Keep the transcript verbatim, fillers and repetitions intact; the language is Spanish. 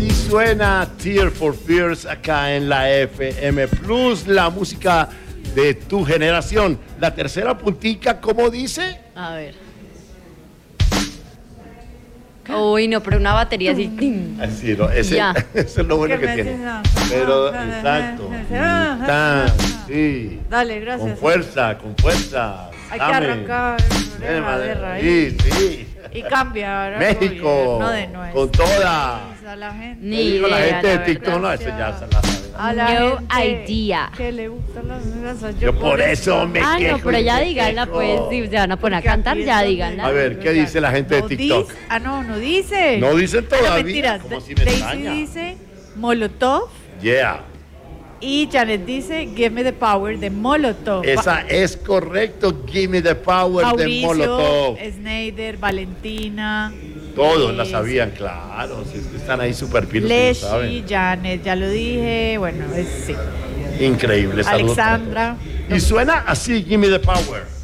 Así suena Tear for Fears acá en la F M Plus, la música de tu generación. La tercera puntica, ¿cómo dice? A ver. Uy, no, pero una batería así. ¡ting! Así, no, ese, Ya. eso es lo bueno que me tiene. dices, no. Pero, Ah, exacto. ah, ah, Tan, ah, sí. Dale, gracias. Con fuerza, con fuerza. Hay que Dame. arrancar Eh, la madre, guerra ahí. Sí, sí. Y cambia ahora. México, No de nuevo. con toda. A la gente. Ni Te digo, la idea, gente de la TikTok, no, verdad. eso ya se la sabe. A la No gente idea. que le gustan las mesas. Yo por eso me Ah, quejo. no, pero y ya me díganla, quejo. pues. Si se van a poner a Porque cantar, aquí es ya donde- díganla. A ver, ¿qué dice la gente de No TikTok? dice- ah, no, no dice. No dicen Ah, no, todavía. mentiras. Como si me Daisy extraña. dice Molotov Yeah. y Janet dice Give me the power de Molotov. Esa es correcto. Give me the power de Mauricio, Molotov. Snyder, Valentina. Todos eh, la sabían, claro. Si es que están ahí super pilos, sí lo Leshy, saben. Janet, ya lo dije. Bueno, es, sí. Increíble. saludos para Alexandra. todos. Y suena así, Give me the power.